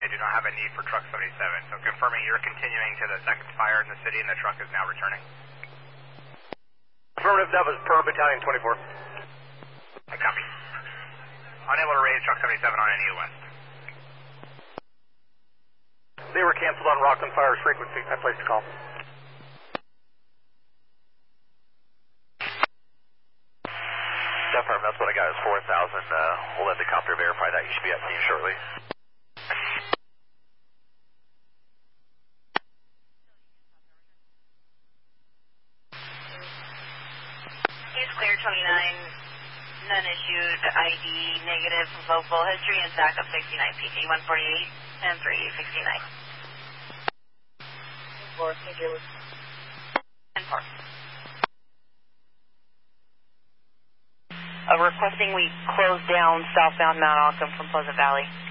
we do not have a need for truck 77. So confirming you're continuing to the second fire in the city and the truck is now returning. Affirmative, that was per battalion 24. I copy. Unable to raise truck 77 on NU West. They were canceled on Rockland Fire's frequency. I placed a call. Affirm, that's what I got is 4,000. We'll let the copter verify that. You should be at scene shortly. He's clear 29. None issued. ID negative from local. History and stack of 69. PT 148 and 369. 4, thank you. And 4. Requesting we close down southbound Mount Autumn from Pleasant Valley.